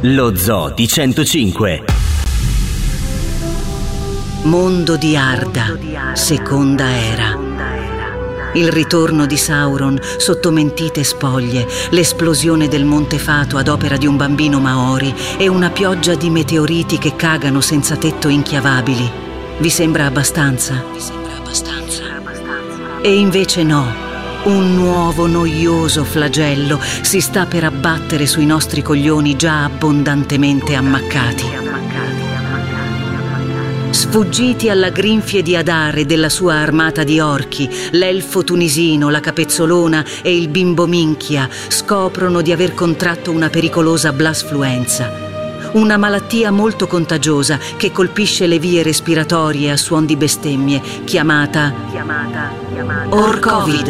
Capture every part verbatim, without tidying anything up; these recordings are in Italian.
Lo Zoo di centocinque. Mondo di Arda, seconda era. Il ritorno di Sauron sotto mentite spoglie, l'esplosione del Monte Fato ad opera di un bambino Maori e una pioggia di meteoriti che cagano senza tetto inchiavabili. Vi sembra abbastanza? Vi sembra abbastanza? E invece no. Un nuovo noioso flagello si sta per abbattere sui nostri coglioni già abbondantemente ammaccati. Sfuggiti alla grinfie di Adar e della sua armata di orchi, l'elfo tunisino, la capezzolona e il bimbo minchia scoprono di aver contratto una pericolosa blasfluenza. Una malattia molto contagiosa che colpisce le vie respiratorie a suon di bestemmie, chiamata, chiamata, chiamata Or-Covid.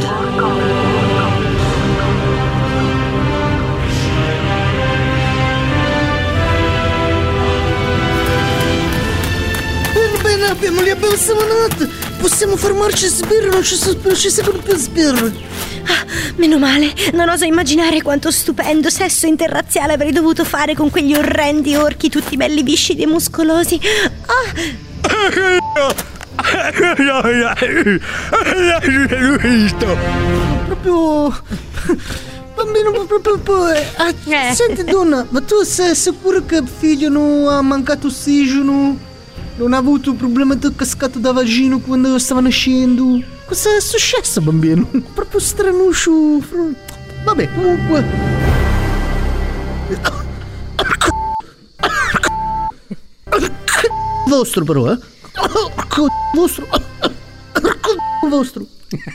Bene, bene, abbiamo, li abbiamo stamanati. Possiamo fermarci a sbirro, non ci, non ci servono più sbirri. Ah, meno male, non oso immaginare quanto stupendo sesso interrazziale avrei dovuto fare con quegli orrendi orchi tutti belli viscidi e muscolosi. Ah. Proprio... bambino, proprio... proprio eh. Eh. Senti donna, ma tu sei sicura che il figlio non ha mancato ossigeno? Non ha avuto problema di cascata da vagino quando stava nascendo? Cosa è successo, bambino? Proprio stranuscio. Vabbè, comunque. Vostro però, eh? Vostro. Vostro.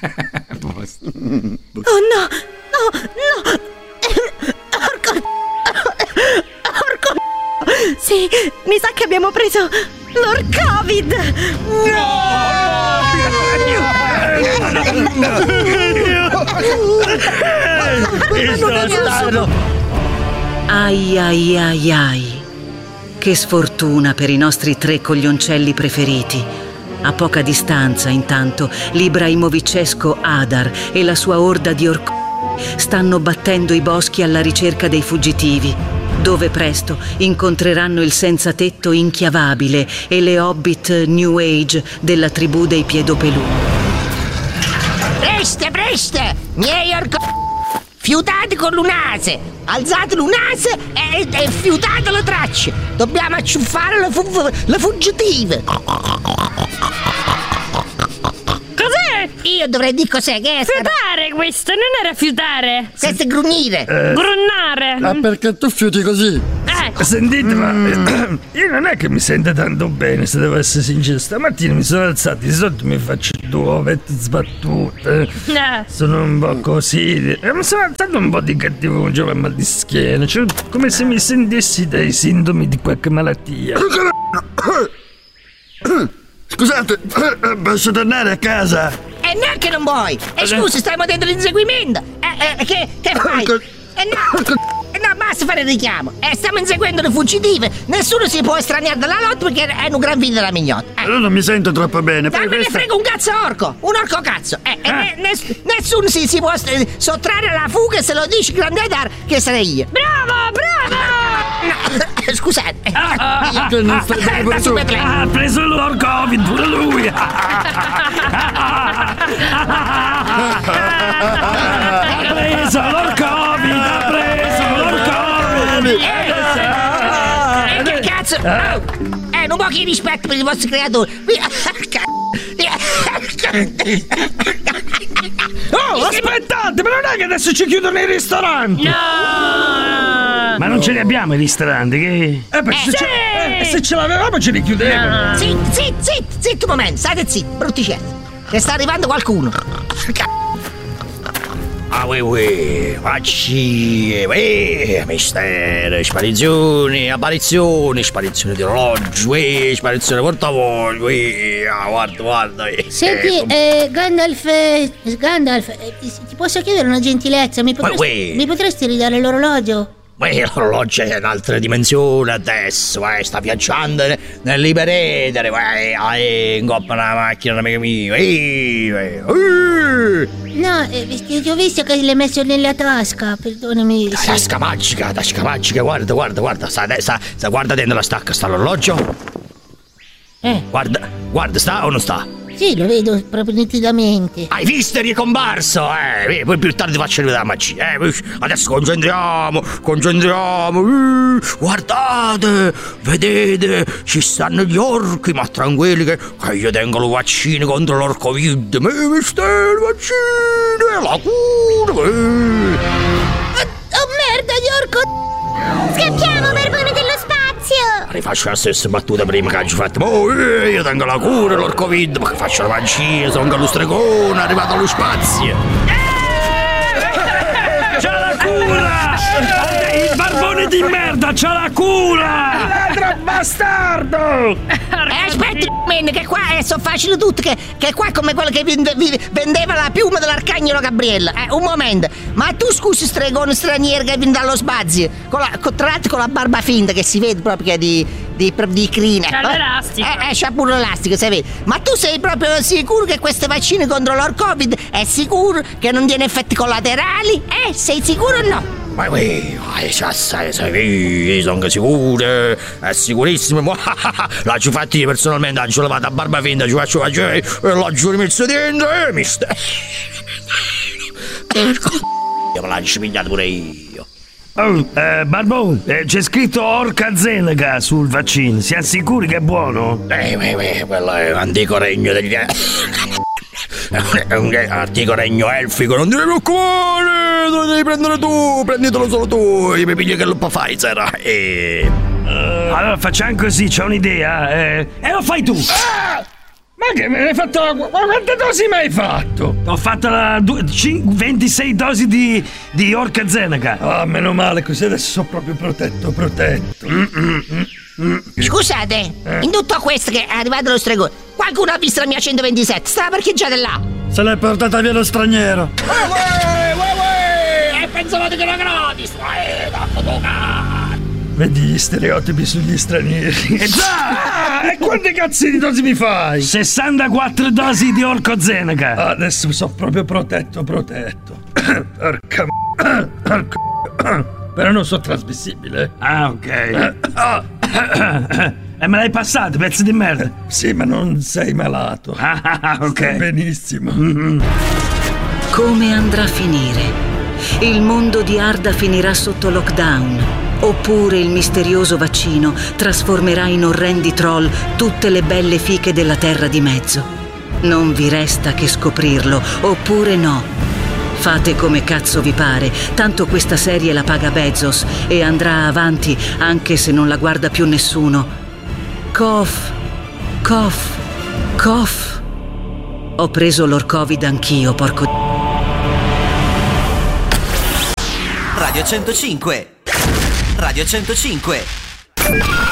Oh no! No! No! Orco! Orco! Sì, mi sa che abbiamo preso l'Or-Covid! Ai ai ai ai. Che sfortuna per i nostri tre coglioncelli preferiti. A poca distanza, intanto, l'ibrahimovicesco Adar e la sua orda di orco stanno battendo i boschi alla ricerca dei fuggitivi, dove presto incontreranno il senza tetto inchiavabile e le hobbit New Age della tribù dei Piedopelù. Preste, preste! Miei orco... Fiutate con l'unase! Alzate l'unase e, e fiutate le tracce! Dobbiamo acciuffare le, fu- le fuggitive! Cos'è? Io dovrei dire cos'è, che è? Fiutare questo, non era fiutare! Questo è grugnire! Eh. Grunnare! Ah, perché tu fiuti così? Eh. Sentite, ma io non è che mi sento tanto bene, se devo essere sincero. Stamattina mi sono alzato, di solito mi faccio due ovette sbattute. Eh. Sono un po' così. E mi sono alzato un po' di cattivo un giovane mal di schiena. Cioè, come se mi sentissi dei sintomi di qualche malattia. Scusate, posso tornare a casa? E no che non vuoi! E scusi, stiamo dentro l'inseguimento! Eh, eh, che, che fai? E no! E no, basta fare il richiamo! E stiamo inseguendo le fuggitive! Nessuno si può estraniare dalla lotta perché è un gran figlio della mignotta! Eh. Io non mi sento troppo bene. Ma me ne frega un cazzo orco! Un orco cazzo! Eh, eh. Ne, ness, nessuno si, si può eh, sottrarre alla fuga se lo dici grande Adar che sarei io! Bravo, bravo! No, scusate! Ah, ah, Che non stai bene pure tu. Ha preso l'Or-Covid pure lui! Ha preso l'Or-Covid! Ha preso l'Or-Covid! E che cazzo? Eh, non pochi rispetto per i vostri creatori! Oh, aspettate, ma non è che adesso ci chiudono i ristoranti? No! Ma non ce li abbiamo i ristoranti, che? Eh, beh, se, sì! ce, eh, se ce l'avevamo ce li chiudevano. No. Zitto, zitto, zitto, zitto un momento, state zitto, brutticelli. Che sta arrivando qualcuno. Ah, oui, oui, facci, oui, mistero, sparizioni, apparizioni, sparizioni di orologi, oui, sparizioni di portavoglio, oui, ah, guarda, guarda. Eh, Senti, eh, Gandalf, eh, Gandalf, eh, ti posso chiedere una gentilezza? Mi potresti, oui. mi potresti ridare l'orologio? Uè, l'orologio è un'altra dimensione adesso, eh, sta viaggiando nell'iperetere, uè, eh, ingoppa una macchina, amico mio, eh, eh, eh. No, eh, ti ho visto che l'hai messo nella tasca, perdonami. La tasca magica, tasca magica, guarda, guarda, guarda, sta, sta, sta, guarda dentro la stacca, sta l'orologio. Eh. Guarda, guarda, sta o non sta? Sì, lo vedo proprio nitidamente. Hai visto, è ricomparso, eh, poi più tardi faccio vedere la magia, eh, adesso concentriamo, concentriamo, eh, guardate, vedete, ci stanno gli orchi, ma tranquilli che, che io tengo i vaccini contro l'orcovid, mi mistero, vaccini, la cura, eh. Oh, oh merda, gli orco! Scappiamo, barbone dello spazio! Rifaccio la stessa battuta prima che hai fatto. Oh, eh, io tengo la cura, l'orcovid, ma che faccio la magia, sono lo stregone, arrivato allo spazio. C'ha la cura! Il barbone di merda c'ha la cura! Ladro bastardo! Eh, aspetta, men, che qua eh, sono facili tutti, che, che qua è come quello che vende- vi- vendeva la piuma dell'arcangelo Gabriella. Eh, un momento, ma tu scusi stregone straniero che viene dallo spazio, con la, con, tra l'altro con la barba finta che si vede proprio che è di, di, di crine. C'ha l'elastico. Eh, eh, c'ha pure l'elastico, si vede. Ma tu sei proprio sicuro che queste vaccine contro l'or Covid è sicuro che non tiene effetti collaterali? Eh, sei sicuro o no? Ma uè, sai, sai, sai, sono sicuro, è sicurissimo. L'ho fatto io personalmente, l'ho lavato a barba finta, ci faccio faccio, e l'ho rimesso dentro, e mi sta... Me l'ho pigliato pure io. Oh, eh, Barbone, eh, c'è scritto AstraZeneca sul vaccino, siamo sicuri che è buono? Eh, eh, eh, quello è l'antico regno degli... È un antico regno elfico, non ti devi preoccupare, lo devi prendere tu, prenditelo solo tu, io mi piglio che lo fa Pfizer. E... Uh, allora facciamo così, c'ho un'idea, eh, e lo fai tu! Ah! Ma che me ne hai fatto? Ma quante dosi mi hai fatto? Ho fatto la du- cin- ventisei dosi di, di AstraZeneca. Ah, meno male, così adesso sono proprio protetto, protetto. Mm-mm-mm. Scusate, eh. in tutto questo che è arrivato lo stregone, qualcuno ha visto la mia centoventisette? Stava parcheggiata là. Se l'hai portata via lo straniero. Uè, uè, uè, uè, e pensavate che era gratis? Eh, tanto tocca. Vedi gli stereotipi sugli stranieri. E già! E quante cazzo di dosi mi fai? sessantaquattro dosi di AstraZeneca. Ah, adesso sono proprio protetto, protetto. Porca m***a. Però non sono trasmissibile. Ah, ok. E me l'hai passato, pezzo di merda? Sì, ma non sei malato. Ah, ok. Stai benissimo. Mm-hmm. Come andrà a finire? Il mondo di Arda finirà sotto lockdown? Oppure il misterioso vaccino trasformerà in orrendi troll tutte le belle fiche della terra di mezzo? Non vi resta che scoprirlo, oppure no. Fate come cazzo vi pare, tanto questa serie la paga Bezos e andrà avanti anche se non la guarda più nessuno. Cough, cough, cough. Ho preso l'Orcovid anch'io, porco... Radio centocinque. Radio centocinque.